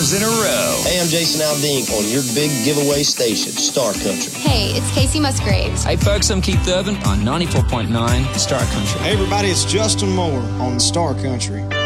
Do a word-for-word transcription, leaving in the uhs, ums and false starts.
winners in a row. Hey, I'm Jason Aldean on your big giveaway station, Star Country. Hey, it's Casey Musgraves. Hey, folks, I'm Keith Urban on ninety-four point nine Star Country. Hey, everybody, it's Justin Moore on Star Country.